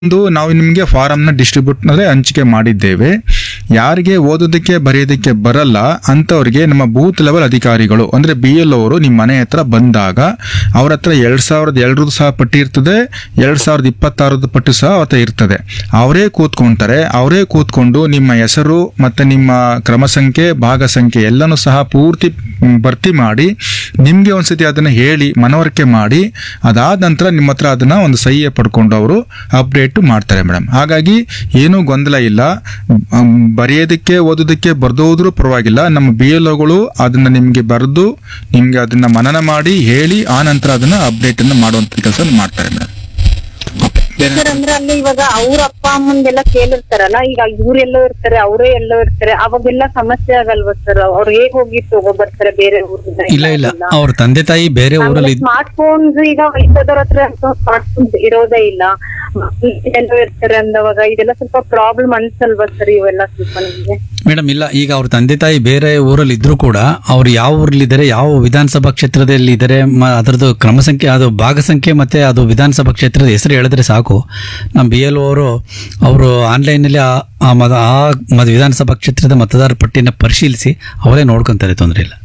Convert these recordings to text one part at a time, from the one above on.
ಒಂದು ನಾವು ನಿಮಗೆ ಫಾರಮ್ನ ಡಿಸ್ಟ್ರಿಬ್ಯೂಟ್ ಅಂದ್ರೆ ಹಂಚಿಕೆ ಮಾಡಿದ್ದೇವೆ. ಯಾರಿಗೆ ಓದೋದಕ್ಕೆ ಬರೆಯೋದಕ್ಕೆ ಬರಲ್ಲ ಅಂತವ್ರಿಗೆ ನಮ್ಮ ಬೂತ್ ಲೆವೆಲ್ ಅಧಿಕಾರಿಗಳು ಅಂದ್ರೆ BLO ಅವರು ನಿಮ್ಮ ಮನೆ ಹತ್ರ ಬಂದಾಗ ಅವ್ರ ಹತ್ರ 2002 ಸಹ ಪಟ್ಟಿ ಇರ್ತದೆ, 2026 ಪಟ್ಟಿ ಸಹ ಅವತ್ತ ಇರ್ತದೆ. ಅವರೇ ಕೂತ್ಕೊಂತಾರೆ. ಅವರೇ ಕೂತ್ಕೊಂಡು ನಿಮ್ಮ ಹೆಸರು ಮತ್ತೆ ನಿಮ್ಮ ಕ್ರಮ ಸಂಖ್ಯೆ, ಭಾಗ ಸಂಖ್ಯೆ ಎಲ್ಲನೂ ಸಹ ಪೂರ್ತಿ ಭರ್ತಿ ಮಾಡಿ ನಿಮ್ಗೆ ಒಂದ್ಸತಿ ಅದನ್ನ ಹೇಳಿ ಮನವರಿಕೆ ಮಾಡಿ ಅದಾದ ನಂತರ ನಿಮ್ಮ ಹತ್ರ ಅದನ್ನ ಒಂದು ಸಹಿಯ ಪಡ್ಕೊಂಡು ಅವರು ಅಪ್ಡೇಟ್ ಮಾಡ್ತಾರೆ ಮೇಡಮ್. ಹಾಗಾಗಿ ಏನೂ ಗೊಂದಲ ಇಲ್ಲ. ಬರೆಯೋದಕ್ಕೆ ಓದೋದಕ್ಕೆ ಬರ್ದೋದ್ರೂ ಪರವಾಗಿಲ್ಲ. ನಮ್ಮ BLOಗಳು ಅದನ್ನ ನಿಮ್ಗೆ ಬರೆದು ನಿಮ್ಗೆ ಅದನ್ನ ಮನನ ಮಾಡಿ ಹೇಳಿ ಆ ನಂತರ ಅದನ್ನ ಅಪ್ಡೇಟ್ ಅನ್ನ ಮಾಡುವಂತ ಕೆಲಸ ಮಾಡ್ತಾರೆ ಮೇಡಮ್. ಸರ್ ಅಂದ್ರೆ ಅಲ್ಲಿ ಇವಾಗ ಅವ್ರ ಅಪ್ಪ ಅಮ್ಮಂದೆಲ್ಲ ಕೇಳಿರ್ತಾರಲ್ಲ, ಈಗ ಇವ್ರೆಲ್ಲೋ ಇರ್ತಾರೆ ಅವರೇ ಎಲ್ಲೋ ಇರ್ತಾರೆ, ಅವಾಗೆಲ್ಲ ಸಮಸ್ಯೆ ಆಗಲ್ವಾ ಸರ್? ಅವ್ರು ಹೇಗ್ ಹೋಗಿ ತಗೋ ಬರ್ತಾರೆ ಬೇರೆ ಊರಿಂದ? ಇಲ್ಲ ಅವ್ರ ತಂದೆ ತಾಯಿ ಬೇರೆ ಊರಲ್ಲಿ ಸ್ಮಾರ್ಟ್ ಫೋನ್ಸ್ ಈಗ ವಯಸ್ಸಾದವ್ರ ಹತ್ರ ಸ್ಮಾರ್ಟ್ ಫೋನ್ಸ್ ಇರೋದೇ ಇಲ್ಲ, ಎಲ್ಲೋ ಇರ್ತಾರೆ ಅಂದವಾಗ ಇದೆಲ್ಲ ಸ್ವಲ್ಪ ಪ್ರಾಬ್ಲಮ್ ಅನ್ಸಲ್ವಾ ಸರ್ ಇವೆಲ್ಲ ಸ್ವಲ್ಪ ನಿಮ್ಗೆ? ಮೇಡಮ್ ಇಲ್ಲ, ಈಗ ಅವ್ರ ತಂದೆ ತಾಯಿ ಬೇರೆ ಊರಲ್ಲಿ ಇದ್ರು ಕೂಡ ಅವ್ರು ಯಾವ ಊರಲ್ಲಿದ್ದಾರೆ, ಯಾವ ವಿಧಾನಸಭಾ ಕ್ಷೇತ್ರದಲ್ಲಿ ಇದ್ದಾರೆ, ಅದರದ್ದು ಕ್ರಮ ಸಂಖ್ಯೆ, ಅದು ಭಾಗ ಸಂಖ್ಯೆ ಮತ್ತೆ ಅದು ವಿಧಾನಸಭಾ ಕ್ಷೇತ್ರದ ಹೆಸರು ಹೇಳಿದ್ರೆ ಸಾಕು. ನಮ್ಮ BLO ಅವರು ಆನ್ಲೈನಲ್ಲಿ ಆ ವಿಧಾನಸಭಾ ಕ್ಷೇತ್ರದ ಮತದಾರರ ಪಟ್ಟಿನ ಪರಿಶೀಲಿಸಿ ಅವರೇ ನೋಡ್ಕೊಂತಾರೆ, ತೊಂದರೆ ಇಲ್ಲ.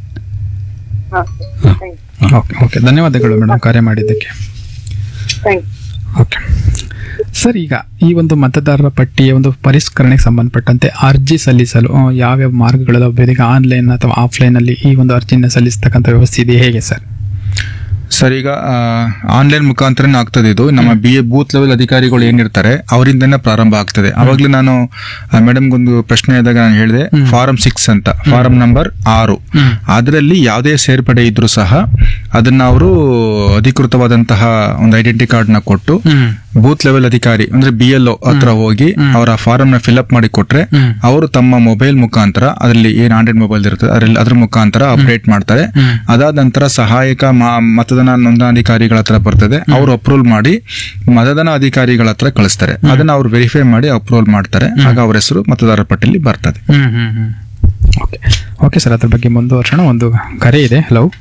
ಓಕೆ, ಧನ್ಯವಾದಗಳು ಮೇಡಮ್ ಕರೆ ಮಾಡಿದ್ದಕ್ಕೆ. ಓಕೆ ಸರ್, ಈಗ ಈ ಒಂದು ಮತದಾರರ ಪಟ್ಟಿಯ ಒಂದು ಪರಿಷ್ಕರಣೆಗೆ ಸಂಬಂಧಪಟ್ಟಂತೆ ಅರ್ಜಿ ಸಲ್ಲಿಸಲು ಯಾವ್ಯಾವ ಮಾರ್ಗಗಳು ಲಭ್ಯ? ಈಗ ಆನ್ಲೈನ್ ಅಥವಾ ಆಫ್ಲೈನ್ ಅಲ್ಲಿ ಈ ಒಂದು ಅರ್ಜಿನ ಸಲ್ಲಿಸ್ತಕ್ಕಂಥ ವ್ಯವಸ್ಥೆ ಇದೆ, ಹೇಗೆ ಸರ್? ಸರ್, ಈಗ ಆನ್ಲೈನ್ ಮುಖಾಂತರನೇ ಆಗ್ತದೆ ಇದು. ನಮ್ಮ ಬೂತ್ ಲೆವೆಲ್ ಅಧಿಕಾರಿಗಳು ಏನಿರ್ತಾರೆ ಅವರಿಂದನೇ ಪ್ರಾರಂಭ ಆಗ್ತದೆ. ಅವಾಗಲೇ ನಾನು ಮೇಡಮ್ಗೊಂದು ಪ್ರಶ್ನೆ ಇದ್ದಾಗ ನಾನು ಹೇಳಿದೆ, ಫಾರಂ 6 ಅಂತ, ಫಾರಂ ನಂಬರ್ 6, ಅದರಲ್ಲಿ ಯಾವುದೇ ಸೇರ್ಪಡೆ ಇದ್ರೂ ಸಹ ಅದನ್ನ ಅವರು ಅಧಿಕೃತವಾದಂತಹ ಒಂದು ಐಡೆಂಟಿ ಕಾರ್ಡ್ ನ ಕೊಟ್ಟು ಬೂತ್ ಲೆವೆಲ್ ಅಧಿಕಾರಿ ಅಂದ್ರೆ BLO ಹತ್ರ ಹೋಗಿ ಅವರ ಫಾರಂ ನ ಫಿಲ್ಅಪ್ ಮಾಡಿ ಕೊಟ್ರೆ ಅವರು ತಮ್ಮ ಮೊಬೈಲ್ ಮುಖಾಂತರ, ಅದರಲ್ಲಿ ಏನ್ ಆಂಡ್ರಾಯ್ಡ್ ಮೊಬೈಲ್ ಇರುತ್ತೆ ಅದ್ರ ಮುಖಾಂತರ ಅಪ್ಡೇಟ್ ಮಾಡ್ತಾರೆ. ಅದಾದ ನಂತರ ಸಹಾಯಕ ಮತದಾನ ನೋಂದಣಾಧಿಕಾರಿಗಳ ಹತ್ರ ಬರ್ತದೆ, ಅವರು ಅಪ್ರೂವಲ್ ಮಾಡಿ ಮತದಾನ ಅಧಿಕಾರಿಗಳ ಹತ್ರ ಕಳಿಸ್ತಾರೆ. ಅದನ್ನ ಅವ್ರು ವೆರಿಫೈ ಮಾಡಿ ಅಪ್ರೂವಲ್ ಮಾಡ್ತಾರೆ. ಆಗ ಅವರ ಹೆಸರು ಮತದಾರರ ಪಟ್ಟಿಯಲ್ಲಿ ಬರ್ತದೆ. ಓಕೆ ಸರ್, ಅದ್ರ ಬಗ್ಗೆ ಮುಂದುವರ್ಸೋಣ. ಒಂದು ಕರೆ ಇದೆ.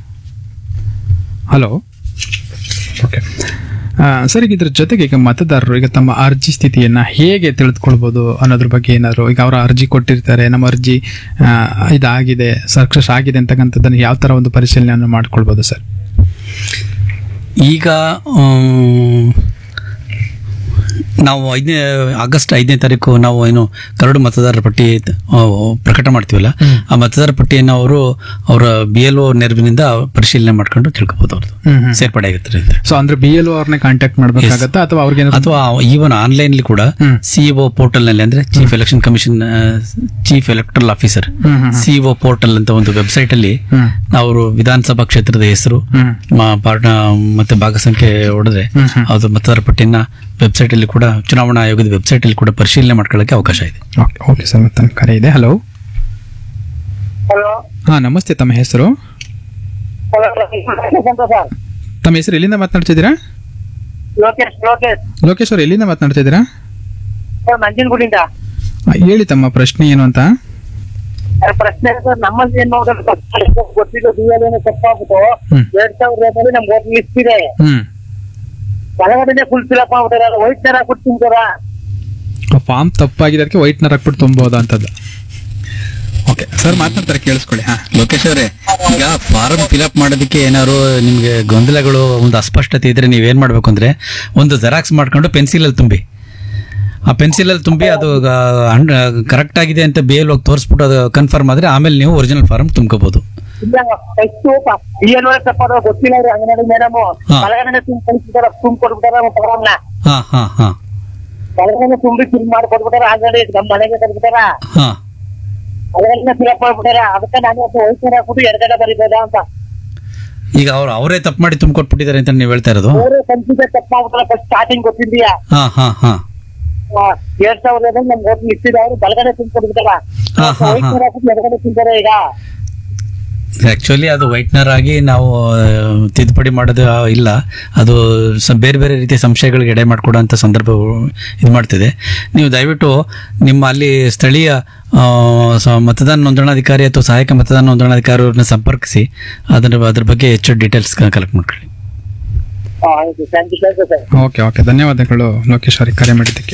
ಹಲೋ. ಓಕೆ ಸರ್, ಈಗ ಇದ್ರ ಜೊತೆಗೆ ಈಗ ಮತದಾರರು ಈಗ ತಮ್ಮ ಅರ್ಜಿ ಸ್ಥಿತಿಯನ್ನ ಹೇಗೆ ತಿಳಿದುಕೊಳ್ಬಹುದು ಅನ್ನೋದ್ರ ಬಗ್ಗೆ ಏನಾದ್ರು, ಈಗ ಅವರ ಅರ್ಜಿ ಕೊಟ್ಟಿರ್ತಾರೆ, ನಮ್ಮ ಅರ್ಜಿ ಇದಾಗಿದೆ, ಸಕ್ಸಸ್ ಆಗಿದೆ ಅಂತಕ್ಕಂಥದ್ದನ್ನು ಯಾವ ತರ ಒಂದು ಪರಿಶೀಲನೆಯನ್ನು ಮಾಡ್ಕೊಳ್ಬಹುದು ಸರ್? ಈಗ ನಾವು ಆಗಸ್ಟ್ 5ನೇ ತಾರೀಕು ನಾವು ಏನು ಕರಡು ಮತದಾರರ ಪಟ್ಟಿ ಪ್ರಕಟ ಮಾಡ್ತೀವಲ್ಲ, ಆ ಮತದಾರರ ಪಟ್ಟಿಯನ್ನು ಅವರ BLO ನೆರವಿನಿಂದ ಪರಿಶೀಲನೆ ಮಾಡ್ಕೊಂಡು ತಿಳ್ಕೊಬಹುದು ಅವ್ರದ್ದು ಸೇರ್ಪಡೆ ಆಗಿರ್ತಾರೆ. ಸೊ ಅಂದ್ರೆ BLO ಅವ್ರನ್ನ ಕಾಂಟ್ಯಾಕ್ಟ್ ಮಾಡ್ಬೇಕಾಗತ್ತಾ ಅಥವಾ ಅವ್ರಿಗೆ, ಅಥವಾ ಈವನ್ ಆನ್ಲೈನ್ ಕೂಡ CEO ಪೋರ್ಟಲ್ ನಲ್ಲಿ, ಅಂದ್ರೆ chief election commission, chief electoral officer CEO portal ಅಂತ ಒಂದು ವೆಬ್ಸೈಟ್ ಅಲ್ಲಿ ಅವರು ವಿಧಾನಸಭಾ ಕ್ಷೇತ್ರದ ಹೆಸರು ಮತ್ತೆ ಭಾಗ ಸಂಖ್ಯೆ ಹೊಡೆದ್ರೆ ಅದು ಮತದಾರರ ಪಟ್ಟಿನ ವೆಬ್ಸೈಟ್ ಅಲ್ಲಿ ಕೂಡ, ಚುನಾವಣಾ ಆಯೋಗದ ವೆಬ್ಸೈಟ್ ಅಲ್ಲಿ ಕೂಡ ಪರಿಶೀಲನೆ ಮಾಡ್ಕೊಳ್ಳಕ್ಕೆ ಅವಕಾಶ ಇದೆ. ಓಕೆ ಸರ್, ಮತ್ತೆ ಕರೆ ಇದೆ. ಹಲೋ. ಹಾ, ನಮಸ್ತೆ. ತಮ್ಮ ಹೆಸರು? ತಮ್ಮ ಹೆಸರು ಎಲ್ಲಿಂದ ಮಾತನಾಡ್ತಿದ್ದೀರಾ? ಲೋಕೇಶ್ ಅವರು ಎಲ್ಲಿಂದ ಮಾತನಾಡ್ತಿದ್ದೀರಾ? ನಂಜನಗೂಡಿಂದ. ಹೇಳಿ ತಮ್ಮ ಪ್ರಶ್ನೆ ಏನು ಅಂತ. ಪ್ರಶ್ನೆ ನಮ್ಮಲ್ಲಿ ಏನ್ ಗೊತ್ತಿದ್ದು BLO ತಪ್ಪಾಗ್ಬಿಟ್ಟು 2000 ನಮ್ಗೆ ಓಟ್ ಲಿಸ್ಟ್ ಇದೆ, ಒಳಗಡೆ ಫುಲ್ ಫಿಲಪ್ ಮಾಡ್ಬಿಟ್ಟಾರ, ವೈಟ್ ನರ್ ಹಾಕ್ಬಿಟ್ಟು ತುಂಬ್ತಾರ. ಫಾರ್ಮ್ ತಪ್ಪಾಗಿದೆ, ಅದಕ್ಕೆ ವೈಟ್ ನರ್ ಹಾಕ್ಬಿಟ್ಟು ತುಂಬಬಹುದು ಅಂತದ್ದು. ಓಕೆ ಸರ್, ಮಾತನಾಡ್ತಾರೆ, ಕೇಳಿಸ್ಕೊಳ್ಳಿ. ಲೋಕೇಶ್ ಅವರೇ, ಈಗ ಫಾರಂ ಫಿಲ್ಅಪ್ ಮಾಡೋದಕ್ಕೆ ಏನಾದ್ರು ನಿಮ್ಗೆ ಗೊಂದಲಗಳು, ಒಂದು ಅಸ್ಪಷ್ಟತೆ ಇದ್ರೆ ನೀವೇನ್ ಮಾಡ್ಬೇಕು ಅಂದ್ರೆ, ಒಂದು ಜೆರಾಕ್ಸ್ ಮಾಡ್ಕೊಂಡು ಪೆನ್ಸಿಲಲ್ಲಿ ತುಂಬಿ, ಆ ಪೆನ್ಸಿಲಲ್ಲಿ ತುಂಬಿ ಅದು ಕರೆಕ್ಟ್ ಆಗಿದೆ ಅಂತ BLO ತೋರಿಸ್ಬಿಟ್ಟು ಅದು ಕನ್ಫರ್ಮ್ ಆದ್ರೆ ಆಮೇಲೆ ನೀವು ಒರಿಜಿನಲ್ ಫಾರಂ ತುಂಬ್ಕೋಬಹುದು. ಗೊತ್ತಿಲ್ಲ ಅಂಗನವಾಡಿ ಮೇಡಮ್ ಒಳಗಡೆ ತುಂಬಿಕೊಟ್ಬಿಟ್ಟಾರ, ಒಳಗಡೆ ತುಂಬಿ ಫಿಲ್ ಮಾಡಿ ಕೊಟ್ಬಿಟ್ಟಾರ, ಆಲ್ರೆಡಿ ನಮ್ಮ ಮನೆಗೆ ಕೊಟ್ಬಿಟ್ಟಾರ, ಒಳಗಡೆ ಫಿಲಪ್ ಮಾಡ್ಬಿಟ್ಟಾರ. ಅದಕ್ಕೆ ನಾನು ವಯಸ್ಸಿನ ಹಾಕ್ಬಿಟ್ಟು ಎಡಗಡೆ ಬರೀಬೋದಾ ಅಂತ. ಈಗ ಅವರೇ ತಪ್ಪು ಮಾಡಿ ತುಂಬಿಕೊಟ್ಬಿಟ್ಟಿದ್ದಾರೆ ಅಂತ ನೀವು ಹೇಳ್ತಾ ಇರೋದು? ಕನ್ಫ್ಯೂಸ್ ತಪ್ಪು ಮಾಡ್ಬಿಟ್ಟಾರ. First starting ಗೊತ್ತಿದ್ಯಾ? 2000 ನಮ್ಗೆ ಓಟ್ ಲಿಸ್ಟ್ ಅವರು ಬಲಗಡೆ ತುಂಬಿಕೊಟ್ಬಿಟ್ಟಾರ, ಎಡಗಡೆ ತುಂಬ್ತಾರೆ. ಈಗ ಆಕ್ಚುಲಿ ಅದು ವೈಟ್ನರ್ ಆಗಿ ನಾವು ತಿದ್ದುಪಡಿ ಮಾಡೋದು ಇಲ್ಲ, ಅದು ಬೇರೆ ಬೇರೆ ರೀತಿಯ ಸಂಶಯಗಳಿಗೆ ಎಡೆ ಮಾಡಿಕೊಡುವಂಥ ಸಂದರ್ಭ ಇದು ಮಾಡ್ತಿದೆ. ನೀವು ದಯವಿಟ್ಟು ನಿಮ್ಮ ಅಲ್ಲಿ ಸ್ಥಳೀಯ ಮತದಾನ ನೋಂದಣಾಧಿಕಾರಿ ಅಥವಾ ಸಹಾಯಕ ಮತದಾನ ನೋಂದಣಾಧಿಕಾರಿ ಅವ್ರನ್ನ ಸಂಪರ್ಕಿಸಿ ಅದ್ರ ಬಗ್ಗೆ ಹೆಚ್ಚು ಡೀಟೇಲ್ಸ್ ಕಲೆಕ್ಟ್ ಮಾಡ್ಕೊಳ್ಳಿ. ಆಯ್ತು ಥ್ಯಾಂಕ್ ಯು ಸರ್. ಓಕೆ ಧನ್ಯವಾದಗಳು ಲೋಕೇಶ್ ಅವರಿಗೆ ಕರೆ ಮಾಡಿದ್ದಕ್ಕೆ.